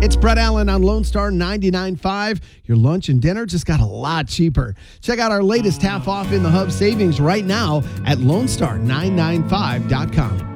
It's Brett Allen on Lone Star 99.5. Your lunch and dinner just got a lot cheaper. Check out our latest half off in the Hub savings right now at LoneStar995.com.